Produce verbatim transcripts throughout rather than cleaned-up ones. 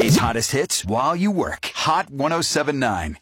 Today's hottest hits while you work. Hot one oh seven point nine.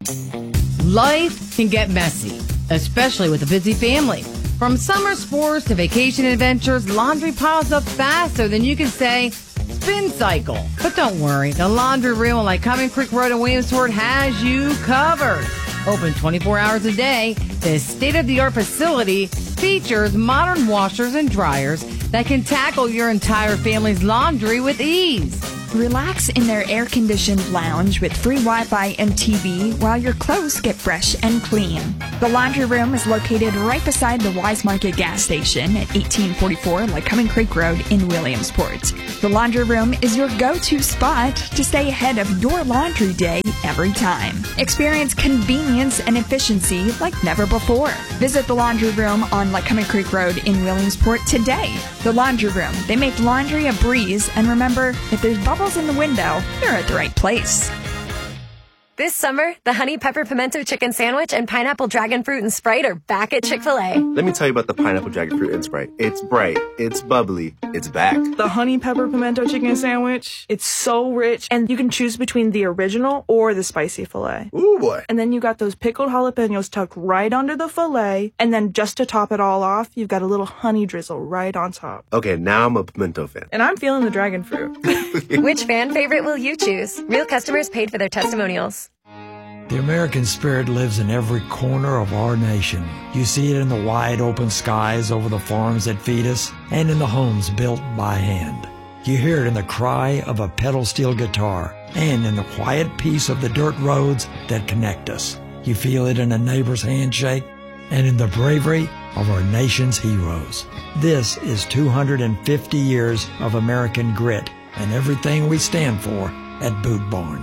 Life can get messy, especially with a busy family. From summer sports to vacation adventures, laundry piles up faster than you can say, spin cycle. But don't worry, the laundry room on Lycoming Creek Road in Williamsport has you covered. Open twenty-four hours a day, this state-of-the-art facility features modern washers and dryers that can tackle your entire family's laundry with ease. Relax in their air-conditioned lounge with free Wi-Fi and T V while your clothes get fresh and clean. The laundry room is located right beside the Wise Market gas station at eighteen forty-four Lycoming Creek Road in Williamsport. The laundry room is your go-to spot to stay ahead of your laundry day every time. Experience convenience and efficiency like never before. Visit the laundry room on Lycoming Creek Road in Williamsport today. The laundry room. They make laundry a breeze, and remember, if there's bubbles in the window, you're at the right place. This summer, the Honey Pepper Pimento Chicken Sandwich and Pineapple Dragon Fruit and Sprite are back at Chick-fil-A. Let me tell you about the Pineapple Dragon Fruit and Sprite. It's bright, it's bubbly, it's back. The Honey Pepper Pimento Chicken Sandwich, it's so rich, and you can choose between the original or the spicy filet. Ooh, boy. And then you got those pickled jalapenos tucked right under the filet, and then just to top it all off, you've got a little honey drizzle right on top. Okay, now I'm a pimento fan. And I'm feeling the dragon fruit. Which fan favorite will you choose? Real customers paid for their testimonials. The American spirit lives in every corner of our nation. You see it in the wide open skies over the farms that feed us and in the homes built by hand. You hear it in the cry of a pedal steel guitar and in the quiet peace of the dirt roads that connect us. You feel it in a neighbor's handshake and in the bravery of our nation's heroes. This is two hundred fifty years of American grit and everything we stand for at Boot Barn.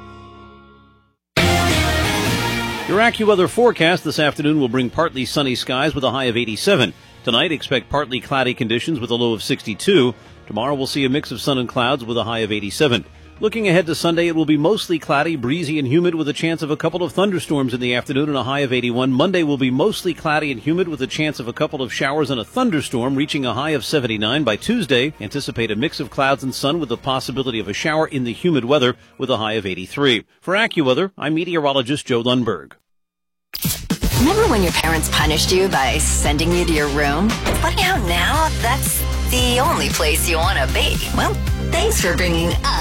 Your AccuWeather forecast this afternoon will bring partly sunny skies with a high of eighty-seven. Tonight, expect partly cloudy conditions with a low of sixty-two. Tomorrow, we'll see a mix of sun and clouds with a high of eighty-seven. Looking ahead to Sunday, it will be mostly cloudy, breezy, and humid with a chance of a couple of thunderstorms in the afternoon and a high of eighty-one. Monday will be mostly cloudy and humid with a chance of a couple of showers and a thunderstorm, reaching a high of seventy-nine. By Tuesday, anticipate a mix of clouds and sun with the possibility of a shower in the humid weather with a high of eighty-three. For AccuWeather, I'm meteorologist Joe Lundberg. Remember when your parents punished you by sending you to your room? Funny how now that's the only place you want to be. Well, thanks for bringing us